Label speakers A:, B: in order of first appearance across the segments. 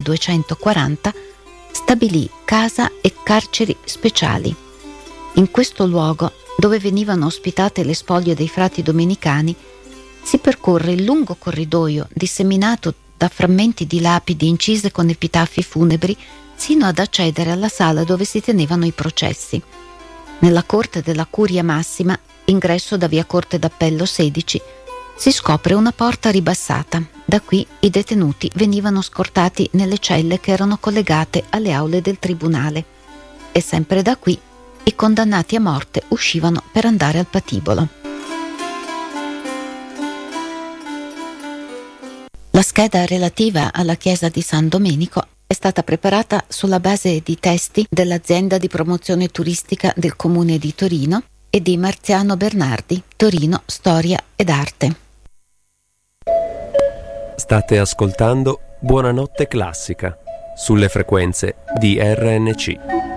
A: 1240 stabilì casa e carceri speciali. In questo luogo, dove venivano ospitate le spoglie dei frati domenicani, si percorre il lungo corridoio disseminato da frammenti di lapidi incise con epitafi funebri sino ad accedere alla sala dove si tenevano i processi. Nella corte della Curia Massima, ingresso da via Corte d'Appello 16, si scopre una porta ribassata. Da qui i detenuti venivano scortati nelle celle che erano collegate alle aule del tribunale e sempre da qui i condannati a morte uscivano per andare al patibolo. La scheda relativa alla chiesa di San Domenico è stata preparata sulla base di testi dell'azienda di promozione turistica del Comune di Torino e di Marziano Bernardi, Torino Storia ed Arte.
B: State ascoltando Buonanotte Classica sulle frequenze di RNC.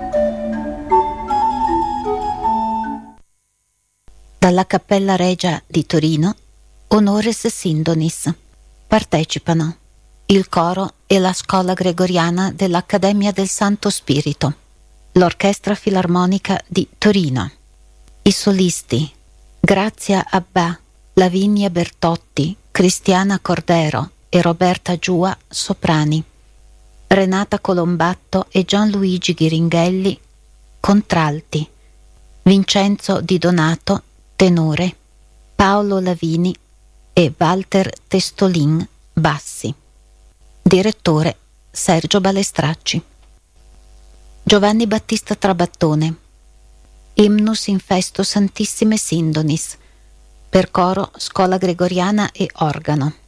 A: Dalla Cappella Regia di Torino, Honores Sindonis. Partecipano il coro e la scuola gregoriana dell'Accademia del Santo Spirito, l'Orchestra Filarmonica di Torino, i solisti Grazia Abbà, Lavinia Bertotti, Cristiana Cordero e Roberta Giua, soprani, Renata Colombatto e Gianluigi Ghiringhelli, contralti, Vincenzo Di Donato, tenore, Paolo Lavini e Walter Testolin, bassi. Direttore Sergio Balestracci. Giovanni Battista Trabattone. Hymnus in festo Santissime Sindonis, per coro, scuola gregoriana e organo.